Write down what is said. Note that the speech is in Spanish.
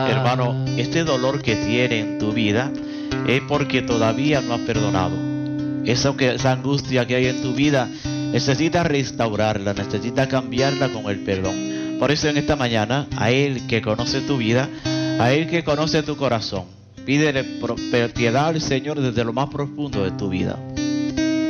hermano, este dolor que tiene en tu vida es porque todavía no has perdonado. Esa angustia que hay en tu vida, necesitas restaurarla, necesitas cambiarla con el perdón. Por eso en esta mañana, a Él que conoce tu vida, a Él que conoce tu corazón, pídele piedad al Señor desde lo más profundo de tu vida.